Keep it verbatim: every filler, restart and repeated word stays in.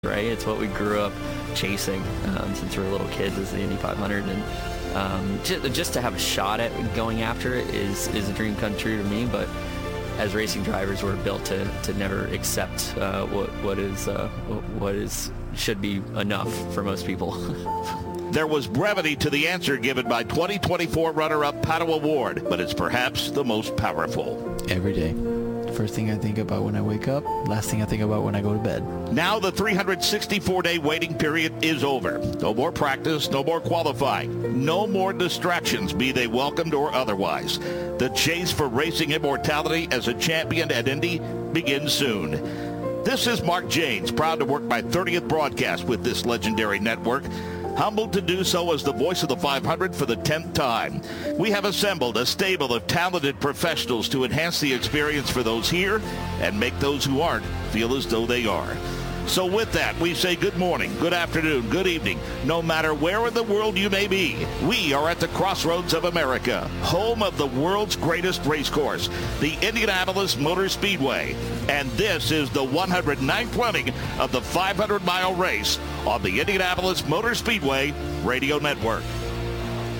right? It's what we grew up chasing um, since we were little kids, is the Indy five hundred, and um, just, just to have a shot at going after it is is a dream come true to me. But as racing drivers, we're built to to never accept uh, what what is uh, what is should be enough for most people. There was brevity to the answer given by twenty twenty-four runner-up Pato O'Ward, but it's perhaps the most powerful. Every day. First thing I think about when I wake up, last thing I think about when I go to bed. Now the three hundred sixty-four day waiting period is over. No more practice, no more qualifying, no more distractions, be they welcomed or otherwise. The chase for racing immortality as a champion at Indy begins soon. This is Mark Jaynes, proud to work my thirtieth broadcast with this legendary network. Humbled to do so as the voice of the five hundred for the tenth time. We have assembled a stable of talented professionals to enhance the experience for those here and make those who aren't feel as though they are. So with that, we say good morning, good afternoon, good evening, no matter where in the world you may be. We are at the crossroads of America, home of the world's greatest race course, the Indianapolis Motor Speedway. And this is the one hundred ninth running of the five hundred mile race on the Indianapolis Motor Speedway Radio Network.